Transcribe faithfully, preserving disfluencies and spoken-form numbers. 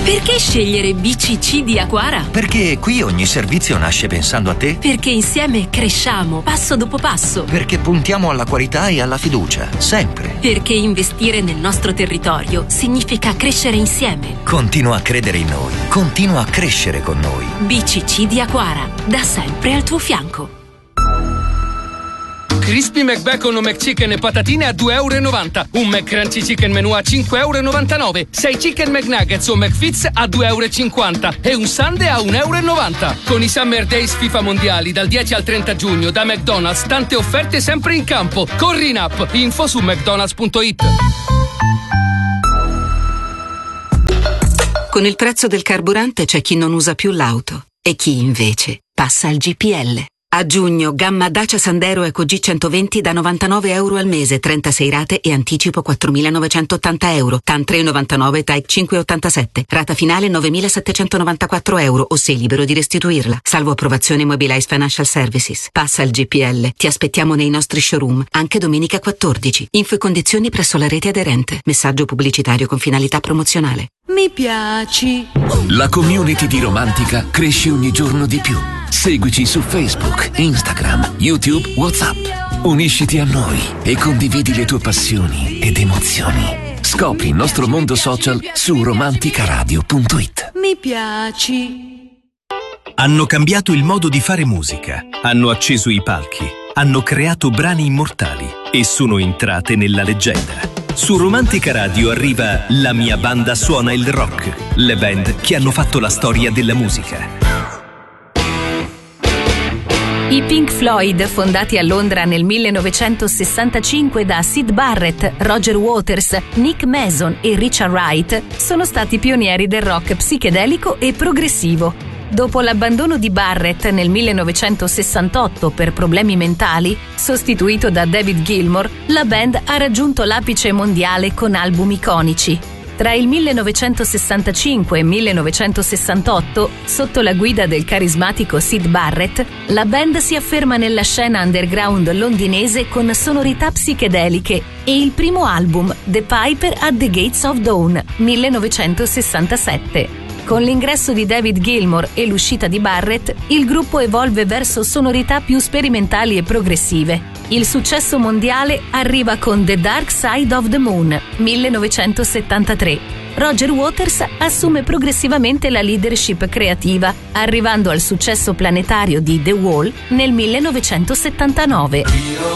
Perché scegliere B C C di Aquara? Perché qui ogni servizio nasce pensando a te. Perché insieme cresciamo, passo dopo passo. Perché puntiamo alla qualità e alla fiducia, sempre. Perché investire nel nostro territorio significa crescere insieme. Continua a credere in noi. Continua a crescere con noi. B C C di Aquara, da sempre al tuo fianco. Crispy McBacon o McChicken e patatine a due e novanta euro. Un McCrunchy Chicken Menù a cinque e novantanove euro. sei Chicken McNuggets o McFits a due e cinquanta euro. E un Sundae a un e novanta euro. Con i Summer Days FIFA Mondiali dal dieci al trenta giugno da McDonald's, tante offerte sempre in campo. Corri in app. Info su mcdonalds punto it. Con il prezzo del carburante c'è chi non usa più l'auto e chi invece passa al G P L. A giugno, gamma Dacia Sandero Eco G centoventi da novantanove euro al mese, trentasei rate e anticipo quattromilanovecentoottanta euro. T A N tre e novantanove, T A E cinque e ottantasette. Rata finale novemilasettecentonovantaquattro euro o sei libero di restituirla. Salvo approvazione Mobilize Financial Services. Passa al G P L. Ti aspettiamo nei nostri showroom, anche domenica quattordici. Info e condizioni presso la rete aderente. Messaggio pubblicitario con finalità promozionale. Mi piaci. La community di Romantica cresce ogni giorno di più. Seguici su Facebook, Instagram, YouTube, WhatsApp. Unisciti a noi e condividi le tue passioni ed emozioni. Scopri il nostro mondo social su romanticaradio punto it. Mi piaci. Hanno cambiato il modo di fare musica, hanno acceso i palchi, hanno creato brani immortali e sono entrate nella leggenda. Su Romantica Radio arriva La mia banda suona il rock, le band che hanno fatto la storia della musica. I Pink Floyd, fondati a Londra nel millenovecentosessantacinque da Syd Barrett, Roger Waters, Nick Mason e Richard Wright, sono stati pionieri del rock psichedelico e progressivo. Dopo l'abbandono di Barrett nel millenovecentosessantotto per problemi mentali, sostituito da David Gilmour, la band ha raggiunto l'apice mondiale con album iconici. Tra il millenovecentosessantacinque e millenovecentosessantotto, sotto la guida del carismatico Syd Barrett, la band si afferma nella scena underground londinese con sonorità psichedeliche e il primo album, The Piper at the Gates of Dawn, millenovecentosessantasette. Con l'ingresso di David Gilmour e l'uscita di Barrett, il gruppo evolve verso sonorità più sperimentali e progressive. Il successo mondiale arriva con The Dark Side of the Moon, millenovecentosettantatré. Roger Waters assume progressivamente la leadership creativa, arrivando al successo planetario di The Wall nel millenovecentosettantanove.